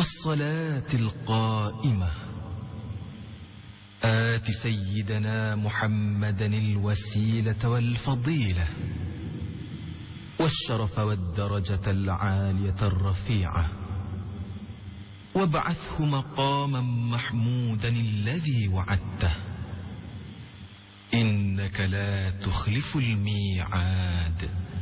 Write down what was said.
والصلاة القائمة آت سيدنا محمدا الوسيلة والفضيلة والشرف والدرجة العالية الرفيعة وابعثه مقاما محمودا الذي وعدته إنك لا تخلف الميعاد.